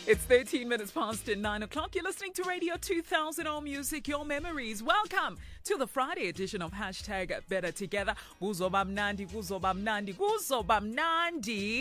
It's 13 minutes past 9 o'clock. You're listening to Radio 2000 All Music, Your Memories. Welcome to the Friday edition of Hashtag Better Together. Kuzoba mnandi, kuzoba mnandi, kuzoba mnandi.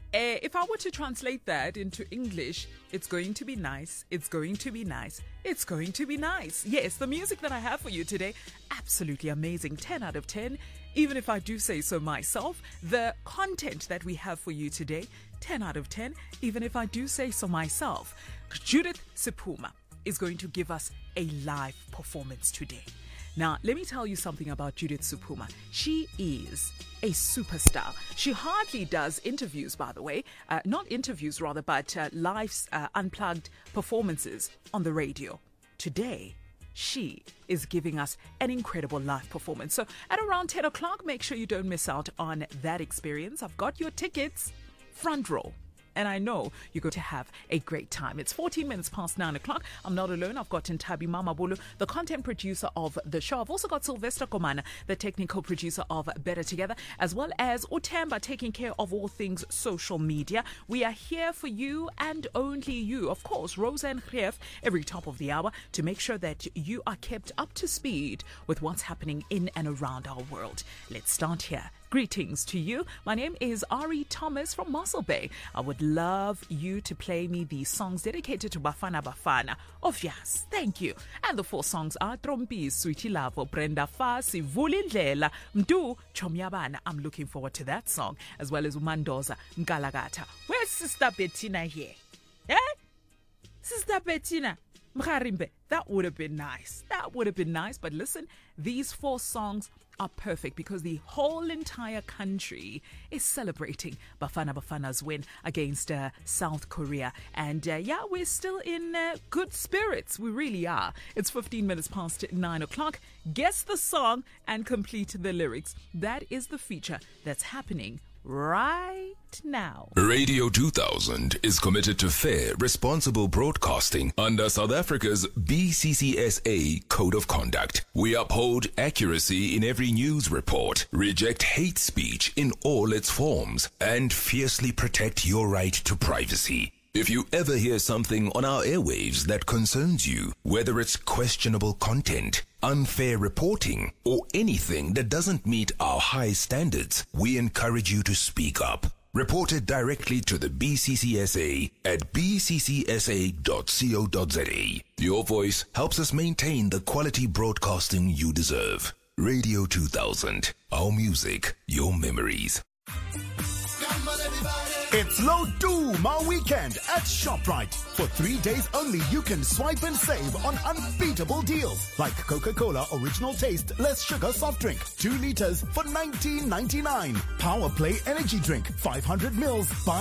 If I were to translate that into English, it's going to be nice, it's going to be nice, it's going to be nice. Yes, the music that I have for you today, absolutely amazing, 10 out of 10. Even if I do say so myself, the content that we have for you today, 10 out of 10, even if I do say so myself. Judith Sephuma is going to give us a live performance today. Now, let me tell you something about Judith Sephuma. She is a superstar. She hardly does interviews, by the way. Not interviews, rather, but live unplugged performances on the radio. Today, she is giving us an incredible live performance. So at around 10 o'clock, make sure you don't miss out on that experience. I've got your tickets, front row. And I know you're going to have a great time. It's 14 minutes past 9 o'clock. I'm not alone. I've got Ntabi Mamabolo, the content producer of the show. I've also got Sylvester Komana, the technical producer of Better Together, as well as Utemba, taking care of all things social media. We are here for you and only you. Of course, Rosa and Grief every top of the hour to make sure that you are kept up to speed with what's happening in and around our world. Let's start here. Greetings to you. My name is Ari Thomas from Mossel Bay. I would love you to play me these songs dedicated to Bafana Bafana. Obvious. Thank you. And the 4 songs are Trompi, Sweetie Lavo, Brenda Fasi, Vulindlela, Mdu, Chomyabana. I'm looking forward to that song. As well as Umandoza, Ngalagata. Where's Sister Bettina here? Eh? Sister Bettina. Mkharimbe. That would have been nice. That would have been nice. But listen, these 4 songs are perfect because the whole entire country is celebrating Bafana Bafana's win against South Korea. And we're still in good spirits. We really are. It's 15 minutes past 9 o'clock. Guess the song and complete the lyrics. That is the feature that's happening right now. Radio 2000 is committed to fair, responsible broadcasting under South Africa's BCCSA Code of Conduct. We uphold accuracy in every news report, reject hate speech in all its forms, and fiercely protect your right to privacy. If you ever hear something on our airwaves that concerns you, whether it's questionable content, unfair reporting, or anything that doesn't meet our high standards, we encourage you to speak up. Report it directly to the BCCSA at bccsa.co.za. Your voice helps us maintain the quality broadcasting you deserve. Radio 2000, our music, your memories. It's Low Duma weekend at ShopRite. For 3 days only, you can swipe and save on unbeatable deals like Coca-Cola Original Taste Less Sugar Soft Drink, 2 liters for $19.99. Power Play Energy Drink, 500 mils.